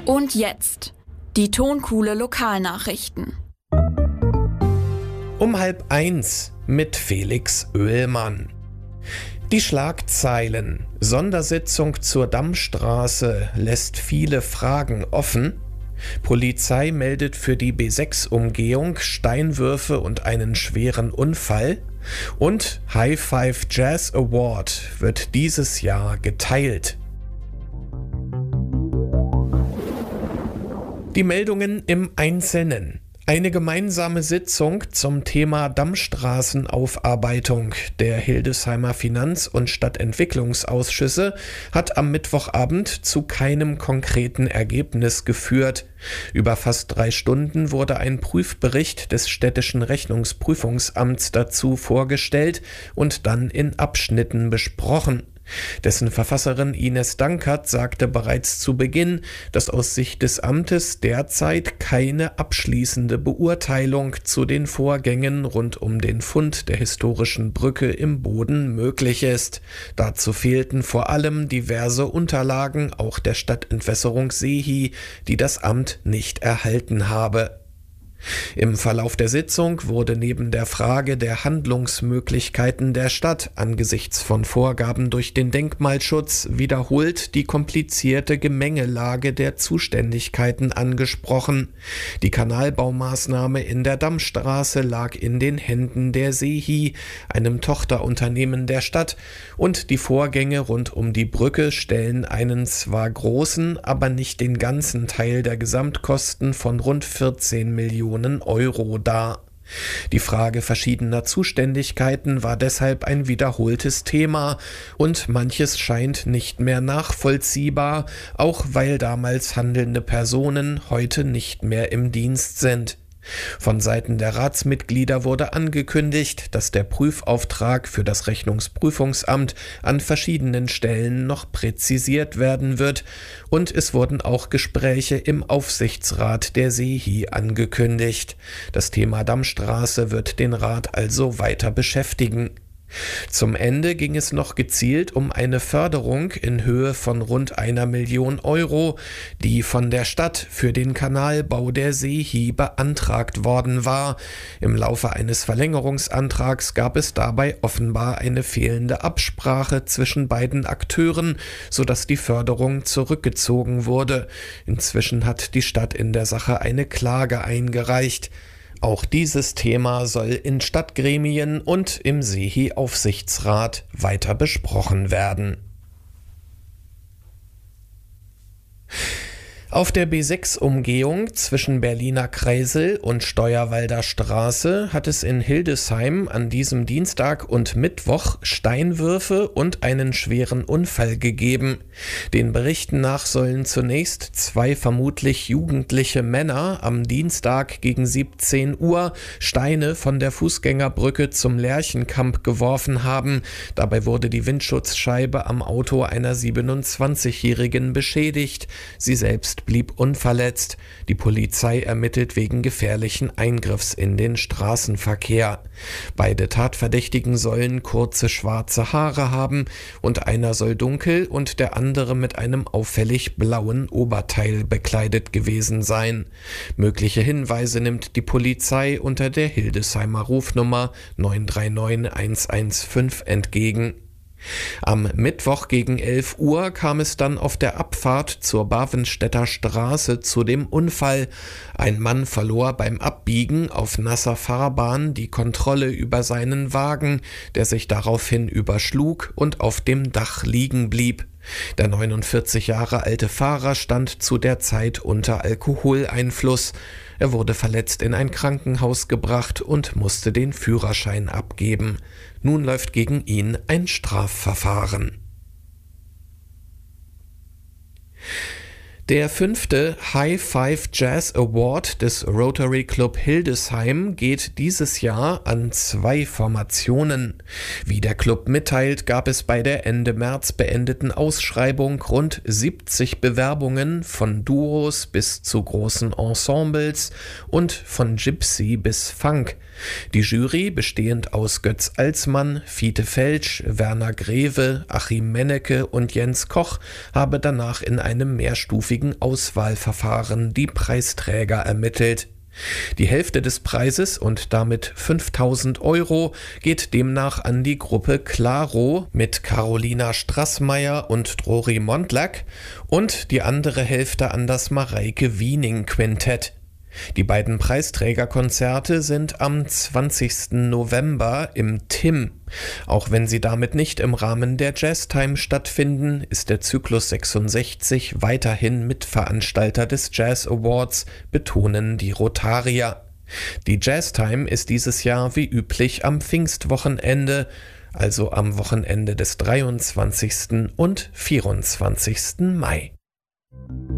Und jetzt die Tonkuhle Lokalnachrichten. Um 12:30 mit Felix Oehlmann. Die Schlagzeilen: Sondersitzung zur Dammstraße lässt viele Fragen offen. Polizei meldet für die B6-Umgehung Steinwürfe und einen schweren Unfall. Und High Five Jazz Award wird dieses Jahr geteilt. Die Meldungen im Einzelnen. Eine gemeinsame Sitzung zum Thema Dammstraßenaufarbeitung der Hildesheimer Finanz- und Stadtentwicklungsausschüsse hat am Mittwochabend zu keinem konkreten Ergebnis geführt. Über fast 3 Stunden wurde ein Prüfbericht des Städtischen Rechnungsprüfungsamts dazu vorgestellt und dann in Abschnitten besprochen. Dessen Verfasserin Ines Dankert sagte bereits zu Beginn, dass aus Sicht des Amtes derzeit keine abschließende Beurteilung zu den Vorgängen rund um den Fund der historischen Brücke im Boden möglich ist. Dazu fehlten vor allem diverse Unterlagen, auch der Stadtentwässerung Seehi, die das Amt nicht erhalten habe. Im Verlauf der Sitzung wurde neben der Frage der Handlungsmöglichkeiten der Stadt angesichts von Vorgaben durch den Denkmalschutz wiederholt die komplizierte Gemengelage der Zuständigkeiten angesprochen. Die Kanalbaumaßnahme in der Dammstraße lag in den Händen der Seehi, einem Tochterunternehmen der Stadt, und die Vorgänge rund um die Brücke stellen einen zwar großen, aber nicht den ganzen Teil der Gesamtkosten von rund 14 Millionen Euro dar. Die Frage verschiedener Zuständigkeiten war deshalb ein wiederholtes Thema und manches scheint nicht mehr nachvollziehbar, auch weil damals handelnde Personen heute nicht mehr im Dienst sind. Von Seiten der Ratsmitglieder wurde angekündigt, dass der Prüfauftrag für das Rechnungsprüfungsamt an verschiedenen Stellen noch präzisiert werden wird, und es wurden auch Gespräche im Aufsichtsrat der Seehi angekündigt. Das Thema Dammstraße wird den Rat also weiter beschäftigen. Zum Ende ging es noch gezielt um eine Förderung in Höhe von rund 1 Million Euro, die von der Stadt für den Kanalbau der Seehi beantragt worden war. Im Laufe eines Verlängerungsantrags gab es dabei offenbar eine fehlende Absprache zwischen beiden Akteuren, sodass die Förderung zurückgezogen wurde. Inzwischen hat die Stadt in der Sache eine Klage eingereicht. Auch dieses Thema soll in Stadtgremien und im Seehi-Aufsichtsrat weiter besprochen werden. Auf der B6-Umgehung zwischen Berliner Kreisel und Steuerwalder Straße hat es in Hildesheim an diesem Dienstag und Mittwoch Steinwürfe und einen schweren Unfall gegeben. Den Berichten nach sollen zunächst 2 vermutlich jugendliche Männer am Dienstag gegen 17 Uhr Steine von der Fußgängerbrücke zum Lerchenkamp geworfen haben. Dabei wurde die Windschutzscheibe am Auto einer 27-Jährigen beschädigt. Sie selbst blieb unverletzt. Die Polizei ermittelt wegen gefährlichen Eingriffs in den Straßenverkehr. Beide Tatverdächtigen sollen kurze schwarze Haare haben und einer soll dunkel und der andere mit einem auffällig blauen Oberteil bekleidet gewesen sein. Mögliche Hinweise nimmt die Polizei unter der Hildesheimer Rufnummer 939 115 entgegen. Am Mittwoch gegen 11 Uhr kam es dann auf der Abfahrt zur Bavenstädter Straße zu dem Unfall. Ein Mann verlor beim Abbiegen auf nasser Fahrbahn die Kontrolle über seinen Wagen, der sich daraufhin überschlug und auf dem Dach liegen blieb. Der 49 Jahre alte Fahrer stand zu der Zeit unter Alkoholeinfluss. Er wurde verletzt in ein Krankenhaus gebracht und musste den Führerschein abgeben. Nun läuft gegen ihn ein Strafverfahren. Der 5. High Five Jazz Award des Rotary Club Hildesheim geht dieses Jahr an 2 Formationen. Wie der Club mitteilt, gab es bei der Ende März beendeten Ausschreibung rund 70 Bewerbungen von Duos bis zu großen Ensembles und von Gypsy bis Funk. Die Jury, bestehend aus Götz Alsmann, Fiete Felsch, Werner Greve, Achim Mennecke und Jens Koch, habe danach in einem mehrstufigen mehrstufigen Auswahlverfahren die Preisträger ermittelt. Die Hälfte des Preises und damit 5.000 € geht demnach an die Gruppe Claro mit Carolina Strassmayer und Drori Mondlak und die andere Hälfte an das Mareike Wiening Quintett. Die beiden Preisträgerkonzerte sind am 20. November im TIM. Auch wenn sie damit nicht im Rahmen der Jazztime stattfinden, ist der Zyklus 66 weiterhin Mitveranstalter des Jazz Awards, betonen die Rotarier. Die Jazztime ist dieses Jahr wie üblich am Pfingstwochenende, also am Wochenende des 23. und 24. Mai.